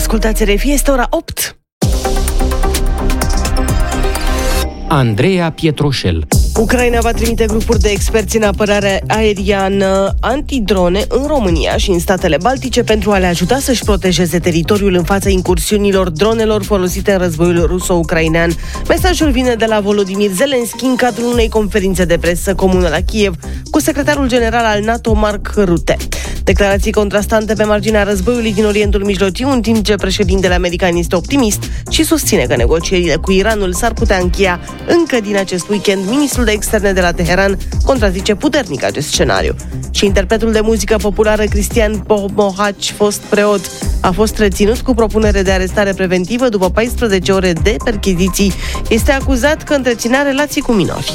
Ascultați RFI, este ora 8. Andreea Pietroșel. Ucraina va trimite grupuri de experți în apărare aeriană antidrone în România și în statele Baltice pentru a le ajuta să-și protejeze teritoriul în fața incursiunilor dronelor folosite în războiul ruso-ucrainean. Mesajul vine de la Volodymyr Zelensky în cadrul unei conferințe de presă comună la Kiev cu secretarul general al NATO, Mark Rutte. Declarații contrastante pe marginea războiului din Orientul Mijlociu, în timp ce președintele american este optimist și susține că negocierile cu Iranul s-ar putea încheia încă din acest weekend. Ministrul de Externe de la Teheran contrazice puternic acest scenariu. Și interpretul de muzică populară Cristian Pomohaci, fost preot, a fost reținut cu propunere de arestare preventivă după 14 ore de percheziții. Este acuzat că întreținea relații cu minori.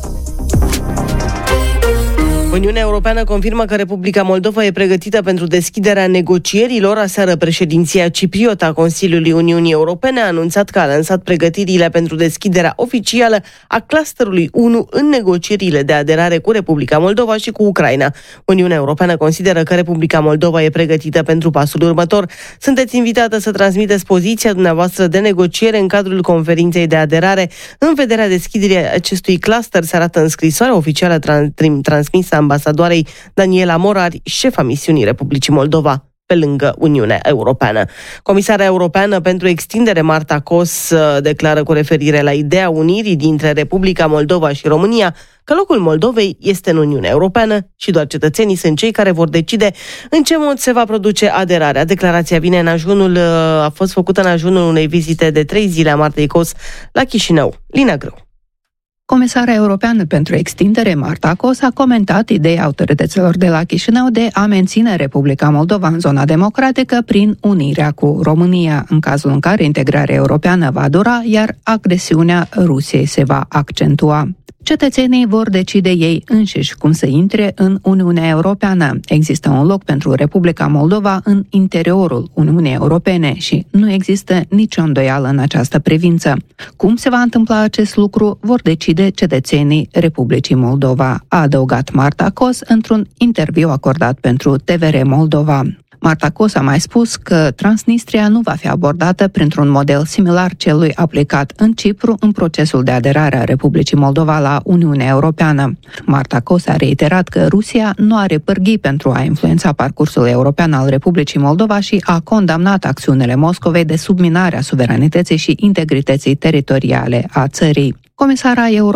Uniunea Europeană confirmă că Republica Moldova e pregătită pentru deschiderea negocierilor. Aseară, președinția cipriotă a Consiliului Uniunii Europene a anunțat că a lansat pregătirile pentru deschiderea oficială a clusterului 1 în negocierile de aderare cu Republica Moldova și cu Ucraina. Uniunea Europeană consideră că Republica Moldova e pregătită pentru pasul următor. Sunteți invitată să transmiteți poziția dumneavoastră de negociere în cadrul conferinței de aderare. În vederea deschiderii acestui cluster se arată în scrisoarea oficială transmisă ambasadoarei Daniela Morari, șefa misiunii Republicii Moldova pe lângă Uniunea Europeană. Comisara Europeană pentru Extindere, Marta Kos, declară cu referire la ideea unirii dintre Republica Moldova și România că locul Moldovei este în Uniunea Europeană și doar cetățenii sunt cei care vor decide în ce mod se va produce aderarea. Declarația vine a fost făcută în ajunul unei vizite de 3 zile a Martei Kos la Chișinău. Lina Grâu. Comisara Europeană pentru Extindere, Marta Kos, a comentat ideea autorităților de la Chișinău de a menține Republica Moldova în zona democratică prin unirea cu România, în cazul în care integrarea europeană va dura, iar agresiunea Rusiei se va accentua. Cetățenii vor decide ei înșiși cum să intre în Uniunea Europeană. Există un loc pentru Republica Moldova în interiorul Uniunii Europene și nu există nicio îndoială în această privință. Cum se va întâmpla acest lucru, vor decide cetățenii Republicii Moldova, a adăugat Marta Kos într-un interviu acordat pentru TVR Moldova. Marta Kos a mai spus că Transnistria nu va fi abordată printr-un model similar celui aplicat în Cipru în procesul de aderare a Republicii Moldova la Uniunea Europeană. Marta Kos a reiterat că Rusia nu are pârghii pentru a influența parcursul european al Republicii Moldova și a condamnat acțiunile Moscovei de subminare a suveranității și integrității teritoriale a țării. Comisara